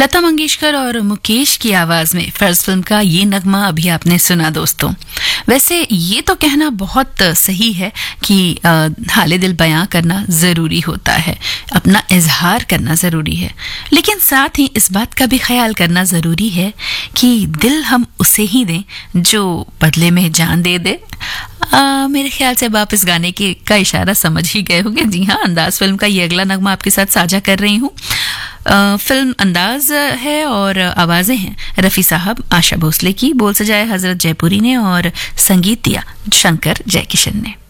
लता मंगेशकर और मुकेश की आवाज में फर्ज फिल्म का ये नगमा अभी आपने सुना दोस्तों। वैसे ये तो कहना बहुत सही है कि हाले दिल बयां करना जरूरी होता है, अपना इजहार करना जरूरी है, लेकिन साथ ही इस बात का भी ख्याल करना जरूरी है कि दिल हम उसे ही दें जो बदले में जान दे दे। मेरे ख्याल से अब आप इस गाने का इशारा समझ ही गए होंगे। जी हाँ, अंदाज फिल्म का ये अगला नगमा आपके साथ साझा कर रही हूँ। फिल्म अंदाज है और आवाजें हैं रफी साहब, आशा भोसले की, बोल सजाए हजरत जयपुरी ने और संगीत दिया शंकर जयकिशन ने।